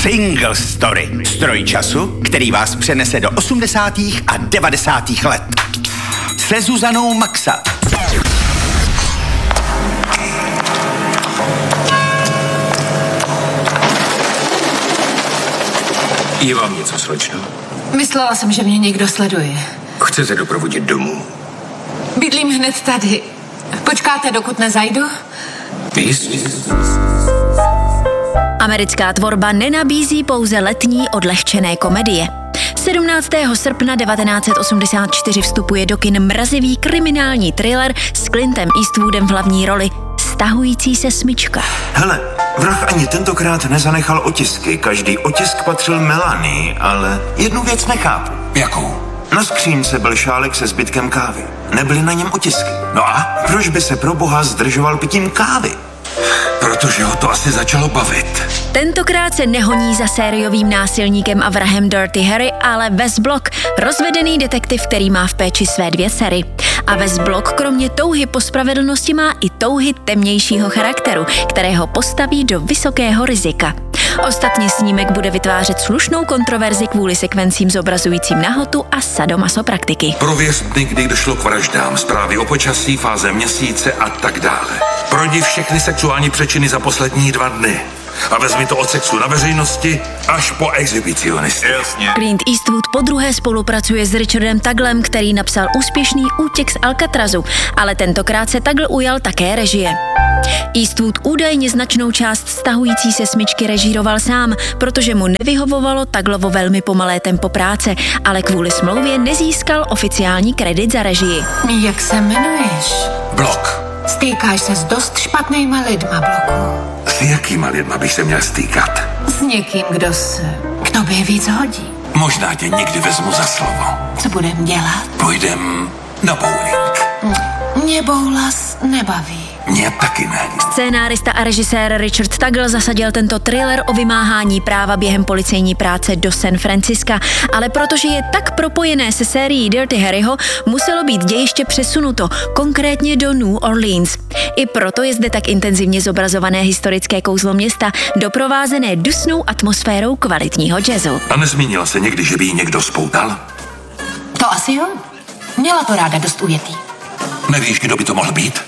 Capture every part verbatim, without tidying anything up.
Single Story. Stroj času, který vás přenese do osmdesátých a devadesátých let. Se Zuzanou Maxa. Je vám něco, slečno? Myslela jsem, že mě někdo sleduje. Chcete doprovodit domů? Bydlím hned tady. Počkáte, dokud nezajdu? Jistě. Americká tvorba nenabízí pouze letní odlehčené komedie. sedmnáctého srpna devatenáct set osmdesát čtyři vstupuje do kin mrazivý kriminální thriller s Clintem Eastwoodem v hlavní roli Stahující se smyčka. Hele, vrah ani tentokrát nezanechal otisky. Každý otisk patřil Melanie, ale jednu věc nechápu. Jakou? Na skřínce byl šálek se zbytkem kávy. Nebyly na něm otisky. No a proč by se pro boha zdržoval pitím kávy? Protože ho to asi začalo bavit. Tentokrát se nehoní za sériovým násilníkem a vrahem Dirty Harry, ale Wes Block, rozvedený detektiv, který má v péči své dvě dcery. A Wes Block kromě touhy po spravedlnosti má i touhy temnějšího charakteru, kterého postaví do vysokého rizika. Ostatně snímek bude vytvářet slušnou kontroverzi kvůli sekvencím zobrazujícím nahotu a sadomasopraktiky. Prověř dny, kdy došlo k vraždám, zprávy o počasí, fáze měsíce a tak dále. Projdi všechny sexuální přečiny za poslední dva dny. A vezmi to od sexu na veřejnosti až po exhibicionisty. Jasně. Clint Eastwood podruhé spolupracuje s Richardem Tugglem, který napsal úspěšný Útěk z Alcatrazu, ale tentokrát se Tuggle ujal také režie. Eastwood údajně značnou část Stahující se smyčky režíroval sám, protože mu nevyhovovalo Tugglovo velmi pomalé tempo práce, ale kvůli smlouvě nezískal oficiální kredit za režii. Jak se jmenuješ? Blok. Stýkáš se s dost špatnýma lidma, Bloku. S jakýma lidma bych se měl stýkat? S někým, kdo se k tobě víc hodí. Možná tě někdy vezmu za slovo. Co budem dělat? Půjdem na bowling. Mě boulas nebaví. Mě taky ne. Scénárista a režisér Richard Tuggle zasadil tento thriller o vymáhání práva během policejní práce do San Franciska, ale protože je tak propojené se sérií Dirty Harryho, muselo být dějiště přesunuto, konkrétně do New Orleans. I proto je zde tak intenzivně zobrazované historické kouzlo města, doprovázené dusnou atmosférou kvalitního jazzu. A nezmínila se někdy, že by jí někdo spoutal? To asi jo. Měla to ráda dost ujetý. Nevíš, kdo by to mohl být?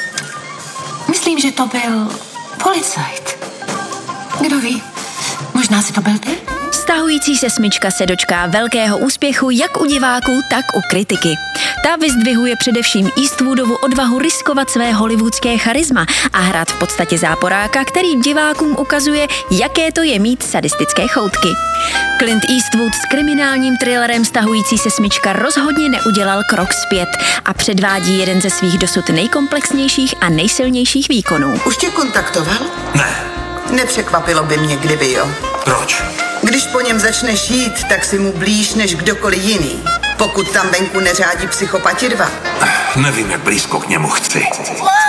Myslím, že to byl policajt. Kdo ví? Možná si to byl ty? Stahující se smyčka se dočká velkého úspěchu jak u diváků, tak u kritiky. Ta vyzdvihuje především Eastwoodovu odvahu riskovat své hollywoodské charisma a hrát v podstatě záporáka, který divákům ukazuje, jaké to je mít sadistické choutky. Clint Eastwood s kriminálním thrillerem Stahující se smyčka rozhodně neudělal krok zpět a předvádí jeden ze svých dosud nejkomplexnějších a nejsilnějších výkonů. Už tě kontaktoval? Ne. Nepřekvapilo by mě, kdyby jo. Proč? Když po něm začneš jít, tak si mu blíž než kdokoliv jiný. Pokud tam venku neřádí psychopati dva. Nevím, jak blízko k němu chci.